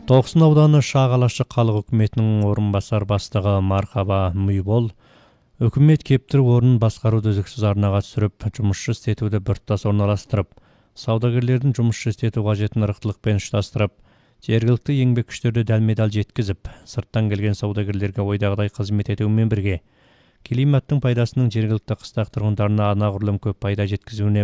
Тоқсын ауданы Шағалашы халық үкіметінің орынбасар бастығы Мархаба Мүйбол үкімет кептіріп орнын басқаруды үздіксіз арнаға түсіріп, жұмысшы істетуді біртұтас орналастырып, саудагерлердің жұмысшы істету қажетін ырықтылықпен ұштастырып, жергілікті еңбек күштерді дәлме-дәл жеткізіп, сырттан келген саудагерлерге ойдағыдай қызмет етумен бірге, климаттың пайдасының жергілікті қыстақ тұрғындарына анағұрлым көп пайда жеткізуіне